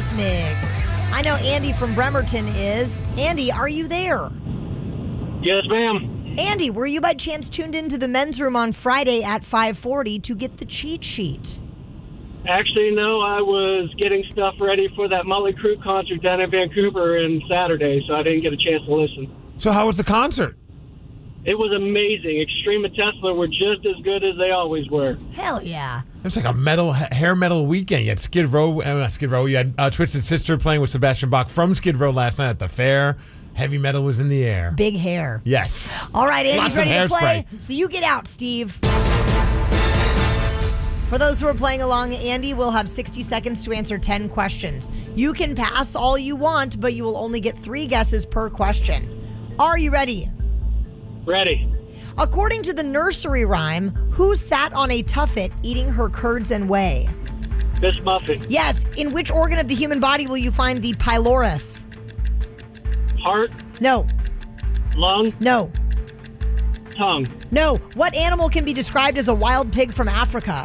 Steve Miggs. I know Andy from Bremerton is. Andy, are you there? Yes, ma'am. Andy, were you by chance tuned into the men's room on Friday at 5:40 to get the cheat sheet? Actually, no, I was getting stuff ready for that Motley Crue concert down in Vancouver on Saturday, so I didn't get a chance to listen. So how was the concert? It was amazing. Extreme and Tesla were just as good as they always were. Hell yeah. It was like a hair metal weekend. You had Skid Row, not Skid Row. You had Twisted Sister playing with Sebastian Bach from Skid Row last night at the fair. Heavy metal was in the air. Big hair. Yes. All right, Andy's Lots of ready to play. hairspray. So you get out, Steve. For those who are playing along, Andy will have 60 seconds to answer 10 questions. You can pass all you want, but you will only get 3 guesses per question. Are you ready? Ready. According to the nursery rhyme, who sat on a tuffet eating her curds and whey? Miss Muffin. Yes. In which organ of the human body will you find the pylorus? Heart. No. Lung. No. Tongue. No. What animal can be described as a wild pig from Africa?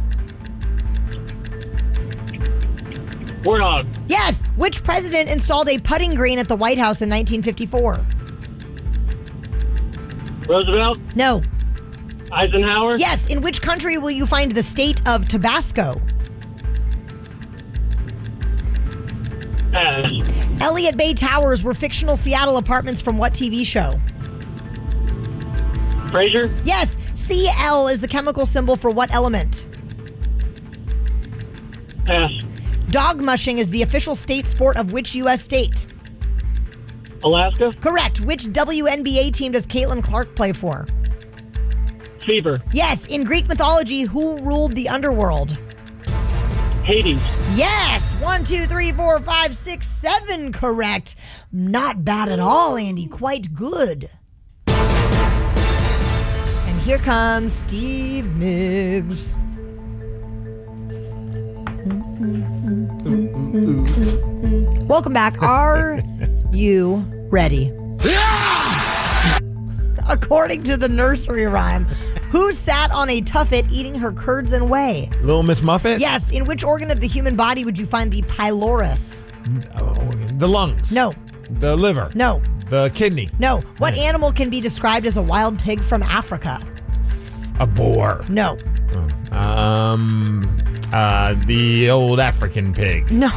Warthog. Yes. Which president installed a putting green at the White House in 1954? Roosevelt. No. Eisenhower. Yes. In which country will you find the state of Tabasco? Pass. Elliott Bay Towers were fictional Seattle apartments from what TV show? Frasier. Yes. Cl is the chemical symbol for what element? Pass. Dog mushing is the official state sport of which U.S. state? Alaska. Correct. Which WNBA team does Caitlin Clark play for? Fever. Yes. In Greek mythology, who ruled the underworld? Hades. Yes. 1, 2, 3, 4, 5, 6, 7 correct. Not bad at all, Andy. Quite good. And here comes Steve Miggs. Welcome back. Are you ready? According to the nursery rhyme, who sat on a tuffet eating her curds and whey? Little Miss Muffet? Yes. In which organ of the human body would you find the pylorus? The lungs? No. The liver? No. The kidney? No. What animal can be described as a wild pig from Africa? A boar? No. The old African pig? No.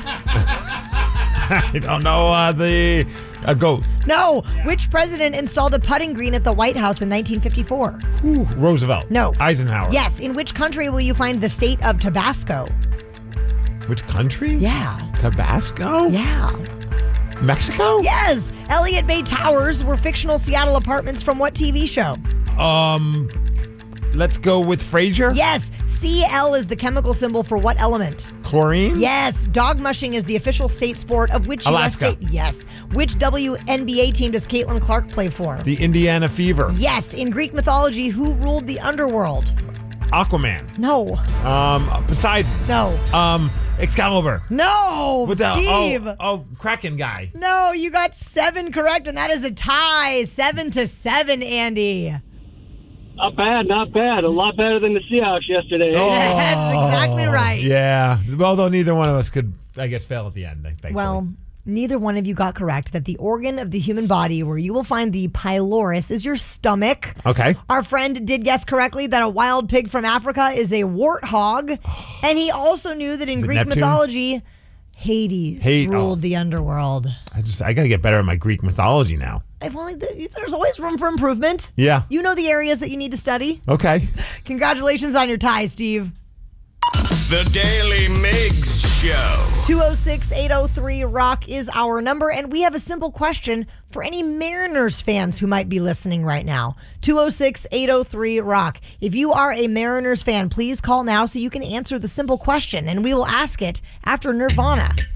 I don't know. A goat? No. Which president installed a putting green at the White House in 1954? Roosevelt? No. Eisenhower? Yes. In which country will you find the state of Tabasco? Which country? Yeah. Tabasco? Yeah. Mexico? Yes. Elliott Bay Towers were fictional Seattle apartments from what TV show? Let's go with Frasier? Yes. Cl is the chemical symbol for what element? Chlorine? Yes. Dog mushing is the official state sport of which Alaska. U.S. state? Yes. Which WNBA team does Caitlin Clark play for? The Indiana Fever? Yes. In Greek mythology, who ruled the underworld? Aquaman? No. Poseidon? No. Excalibur? No. With the Steve. Kraken guy. No, you got 7 correct, and that is a tie. 7-7, Andy. Not bad, not bad. A lot better than the Seahawks yesterday. That's exactly right. Yeah. Although neither one of us could, I guess, fail at the end, thankfully. Well, neither one of you got correct that the organ of the human body where you will find the pylorus is your stomach. Okay. Our friend did guess correctly that a wild pig from Africa is a warthog. And he also knew that in Greek Neptune? mythology, Hades ruled the underworld. I got to get better at my Greek mythology now. If only there's always room for improvement. Yeah. You know the areas that you need to study. Okay. Congratulations on your tie, Steve. The Daily Miggs Show. 206-803-ROCK is our number, and we have a simple question for any Mariners fans who might be listening right now. 206-803-ROCK. If you are a Mariners fan, please call now so you can answer the simple question, and we will ask it after Nirvana.